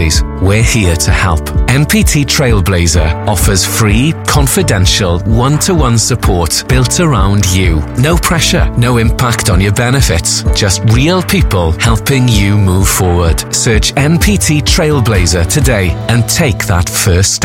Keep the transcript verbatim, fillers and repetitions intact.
We're here to help. N P T Trailblazer offers free, confidential, one-to-one support built around you. No pressure, no impact on your benefits. Just real people helping you move forward. Search N P T Trailblazer today and take that first step.